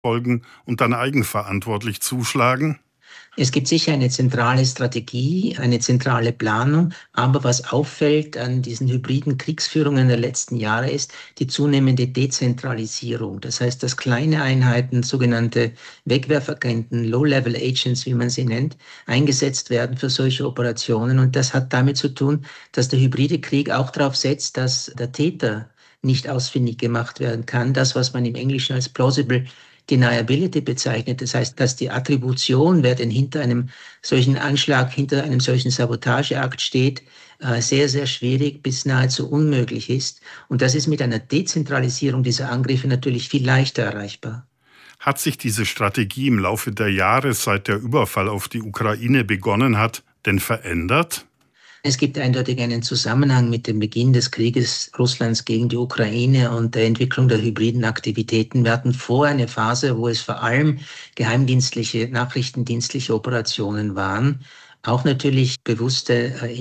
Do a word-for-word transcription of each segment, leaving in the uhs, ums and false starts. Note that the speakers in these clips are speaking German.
folgen und dann eigenverantwortlich zuschlagen? Es gibt sicher eine zentrale Strategie, eine zentrale Planung, aber was auffällt an diesen hybriden Kriegsführungen der letzten Jahre ist die zunehmende Dezentralisierung. Das heißt, dass kleine Einheiten, sogenannte Wegwerfagenten, Low-Level Agents, wie man sie nennt, eingesetzt werden für solche Operationen. Und das hat damit zu tun, dass der hybride Krieg auch darauf setzt, dass der Täter nicht ausfindig gemacht werden kann. Das, was man im Englischen als plausible Deniability bezeichnet. Das heißt, dass die Attribution, wer denn hinter einem solchen Anschlag, hinter einem solchen Sabotageakt steht, sehr, sehr schwierig bis nahezu unmöglich ist. Und das ist mit einer Dezentralisierung dieser Angriffe natürlich viel leichter erreichbar. Hat sich diese Strategie im Laufe der Jahre, seit der Überfall auf die Ukraine begonnen hat, denn verändert? Es gibt eindeutig einen Zusammenhang mit dem Beginn des Krieges Russlands gegen die Ukraine und der Entwicklung der hybriden Aktivitäten. Wir hatten vorher eine Phase, wo es vor allem geheimdienstliche, nachrichtendienstliche Operationen waren. Auch natürlich bewusste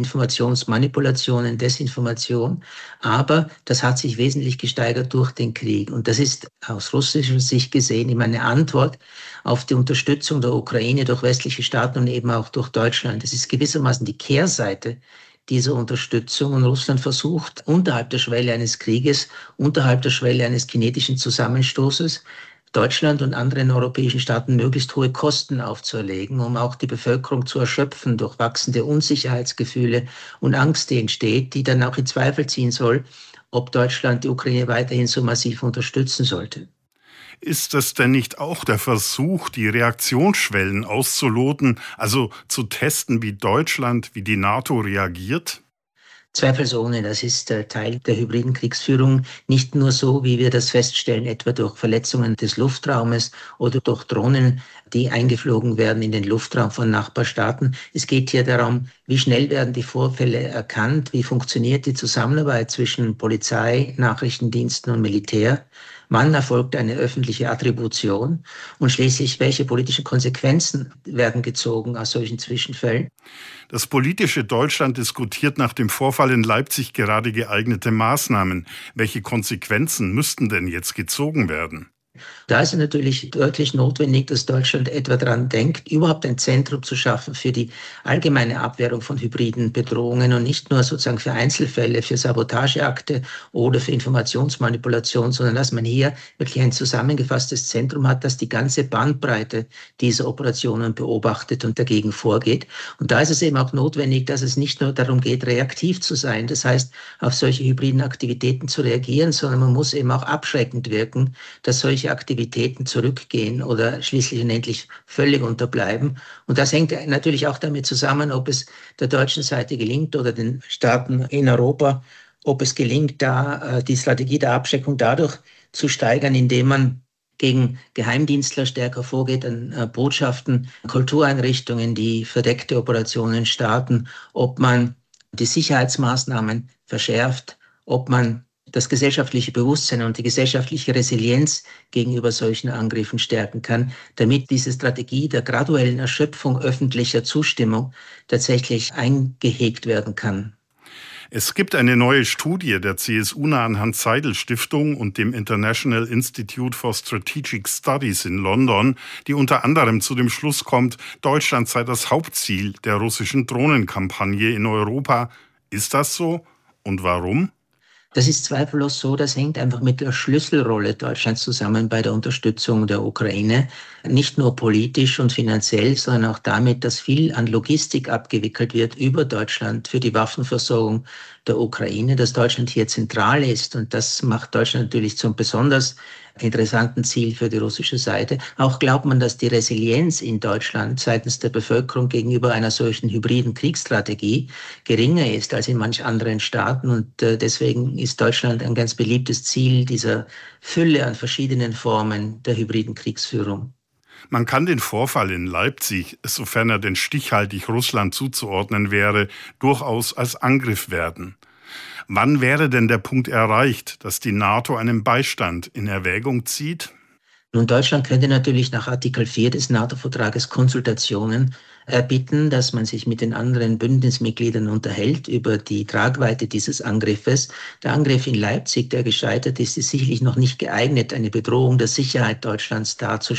Informationsmanipulationen, Desinformation. Aber das hat sich wesentlich gesteigert durch den Krieg. Und das ist aus russischer Sicht gesehen immer eine Antwort auf die Unterstützung der Ukraine durch westliche Staaten und eben auch durch Deutschland. Das ist gewissermaßen die Kehrseite dieser Unterstützung. Und Russland versucht, unterhalb der Schwelle eines Krieges, unterhalb der Schwelle eines kinetischen Zusammenstoßes, Deutschland und anderen europäischen Staaten möglichst hohe Kosten aufzuerlegen, um auch die Bevölkerung zu erschöpfen durch wachsende Unsicherheitsgefühle und Angst, die entsteht, die dann auch in Zweifel ziehen soll, ob Deutschland die Ukraine weiterhin so massiv unterstützen sollte. Ist das denn nicht auch der Versuch, die Reaktionsschwellen auszuloten, also zu testen, wie Deutschland, wie die NATO reagiert? Zweifelsohne, das ist Teil der hybriden Kriegsführung, nicht nur so, wie wir das feststellen, etwa durch Verletzungen des Luftraumes oder durch Drohnen, die eingeflogen werden in den Luftraum von Nachbarstaaten. Es geht hier darum, wie schnell werden die Vorfälle erkannt, wie funktioniert die Zusammenarbeit zwischen Polizei, Nachrichtendiensten und Militär. Wann erfolgt eine öffentliche Attribution und schließlich, welche politischen Konsequenzen werden gezogen aus solchen Zwischenfällen? Das politische Deutschland diskutiert nach dem Vorfall in Leipzig gerade geeignete Maßnahmen. Welche Konsequenzen müssten denn jetzt gezogen werden? Da ist es natürlich deutlich notwendig, dass Deutschland etwa daran denkt, überhaupt ein Zentrum zu schaffen für die allgemeine Abwehrung von hybriden Bedrohungen und nicht nur sozusagen für Einzelfälle, für Sabotageakte oder für Informationsmanipulation, sondern dass man hier wirklich ein zusammengefasstes Zentrum hat, das die ganze Bandbreite dieser Operationen beobachtet und dagegen vorgeht. Und da ist es eben auch notwendig, dass es nicht nur darum geht, reaktiv zu sein, das heißt, auf solche hybriden Aktivitäten zu reagieren, sondern man muss eben auch abschreckend wirken, dass solche Aktivitäten zurückgehen oder schließlich und endlich völlig unterbleiben. Und das hängt natürlich auch damit zusammen, ob es der deutschen Seite gelingt oder den Staaten in Europa, ob es gelingt, da die Strategie der Abschreckung dadurch zu steigern, indem man gegen Geheimdienstler stärker vorgeht, an Botschaften, Kultureinrichtungen, die verdeckte Operationen starten, ob man die Sicherheitsmaßnahmen verschärft, ob man das gesellschaftliche Bewusstsein und die gesellschaftliche Resilienz gegenüber solchen Angriffen stärken kann, damit diese Strategie der graduellen Erschöpfung öffentlicher Zustimmung tatsächlich eingehegt werden kann. Es gibt eine neue Studie der C S U-nahen Hans-Seidel-Stiftung und dem International Institute for Strategic Studies in London, die unter anderem zu dem Schluss kommt, Deutschland sei das Hauptziel der russischen Drohnenkampagne in Europa. Ist das so? Und warum? Das ist zweifellos so, das hängt einfach mit der Schlüsselrolle Deutschlands zusammen bei der Unterstützung der Ukraine. Nicht nur politisch und finanziell, sondern auch damit, dass viel an Logistik abgewickelt wird über Deutschland für die Waffenversorgung der Ukraine, dass Deutschland hier zentral ist. Und das macht Deutschland natürlich zum besonders interessanten Ziel für die russische Seite. Auch glaubt man, dass die Resilienz in Deutschland seitens der Bevölkerung gegenüber einer solchen hybriden Kriegsstrategie geringer ist als in manch anderen Staaten. Und äh, deswegen ist Deutschland ein ganz beliebtes Ziel dieser Fülle an verschiedenen Formen der hybriden Kriegsführung. Man kann den Vorfall in Leipzig, sofern er denn stichhaltig Russland zuzuordnen wäre, durchaus als Angriff werten. Wann wäre denn der Punkt erreicht, dass die NATO einen Beistand in Erwägung zieht? Nun, Deutschland könnte natürlich nach Artikel vier des NATO-Vertrages Konsultationen erbitten, dass man sich mit den anderen Bündnismitgliedern unterhält über die Tragweite dieses Angriffes. Der Angriff in Leipzig, der gescheitert ist, ist sicherlich noch nicht geeignet, eine Bedrohung der Sicherheit Deutschlands darzustellen.